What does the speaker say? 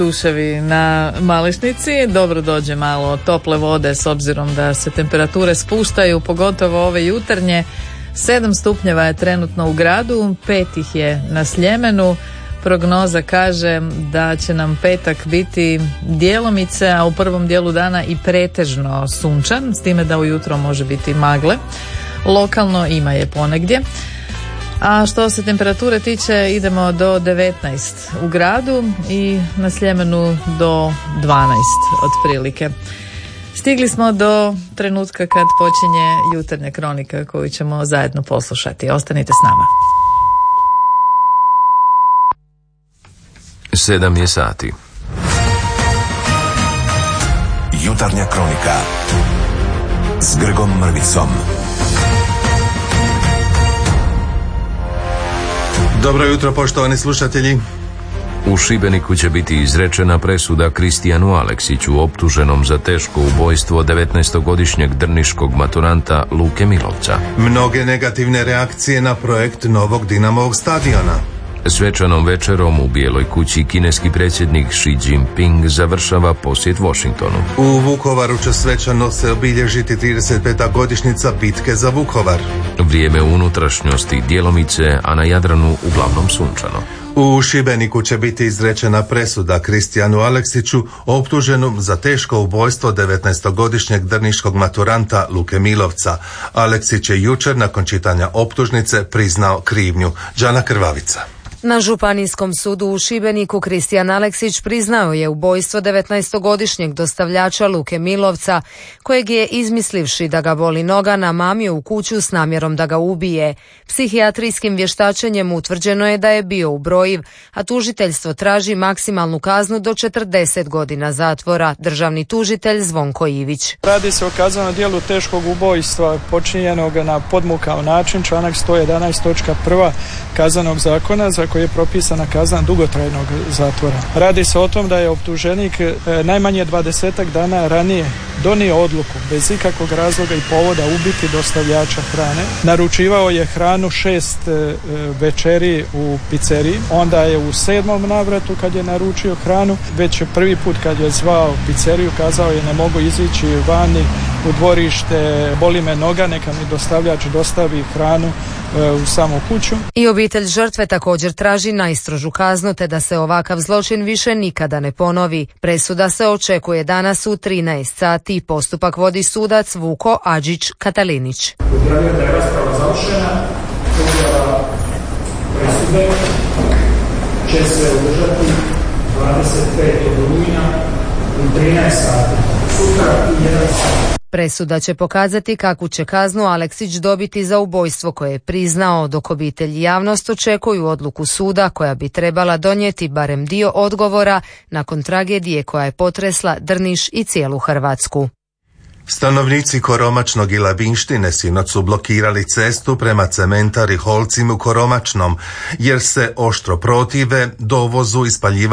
duševi na Malešnici. Dobro dođe malo tople vode s obzirom da se temperature spuštaju, pogotovo ove jutarnje. 7 stupnjeva je trenutno u gradu, 5 ih je na Sljemenu. Prognoza kaže da će nam petak biti djelomice, a u prvom dijelu dana i pretežno sunčan, s time da ujutro može biti magle. Lokalno ima je ponegdje. A što se temperature tiče, idemo do 19 u gradu i na Sljemenu do 12 otprilike. Stigli smo do trenutka kad počinje jutarnja kronika koju ćemo zajedno poslušati. Ostanite s nama. 7 je sati. Jutarnja kronika s Grgom Mrvicom. Dobro jutro, poštovani slušatelji. U Šibeniku će biti izrečena presuda Kristijanu Aleksiću, optuženom za teško ubojstvo 19-godišnjeg drniškog maturanta Luke Milovca. Mnoge negativne reakcije na projekt novog Dinamovog stadiona. Svečanom večerom u Bijeloj kući kineski predsjednik Xi Jinping završava posjet Washingtonu. U Vukovaru će svečano se obilježiti 35. godišnjica bitke za Vukovar. Vrijeme u unutrašnjosti djelomice, a na Jadranu uglavnom sunčano. U Šibeniku će biti izrečena presuda Kristijanu Aleksiću, optuženom za teško ubojstvo 19-godišnjeg drniškog maturanta Luke Milovca. Aleksić je jučer nakon čitanja optužnice priznao krivnju. Đana Krvavica. Na Županijskom sudu u Šibeniku Kristijan Aleksić priznao je ubojstvo 19-godišnjeg dostavljača Luke Milovca, kojeg je, izmislivši da ga boli noga, namamio u kuću s namjerom da ga ubije. Psihijatrijskim vještačenjem utvrđeno je da je bio ubrojiv, a tužiteljstvo traži maksimalnu kaznu do 40 godina zatvora. Državni tužitelj Zvonko Ivić. Radi se o kaznenom djelu teškog ubojstva počinjenog na podmukao način, članak 111. točka 1. Kaznenog zakona, za koji je propisana kazna dugotrajnog zatvora. Radi se o tom da je optuženik najmanje 20 dana ranije donio odluku bez ikakvog razloga i povoda ubiti dostavljača hrane. Naručivao je hranu 6 večeri u pizzeriji, onda je u 7. navratu kad je naručio hranu, već prvi put kad je zvao pizzeriju kazao je ne mogu izići vani u dvorište, boli me noga, neka mi dostavljač dostavi hranu u samu kuću. I obitelj žrtve također traži najstrožu kaznu te da se ovakav zločin više nikada ne ponovi. Presuda se očekuje danas u 13 sati. Postupak vodi sudac Vuko Adžić Katalinić. Objavio da je rasprava završena, objava presude će se održati 25. rujna u 13 sati. Sutra u 1 sat. Presuda će pokazati kakvu će kaznu Aleksić dobiti za ubojstvo koje je priznao, dok obitelj i javnost očekuju odluku suda koja bi trebala donijeti barem dio odgovora nakon tragedije koja je potresla Drniš i cijelu Hrvatsku. Stanovnici Koromačnog i Labinštine sinoć su blokirali cestu prema cementari Holcim u Koromačnom, jer se oštro protive dovozu i spaljivanju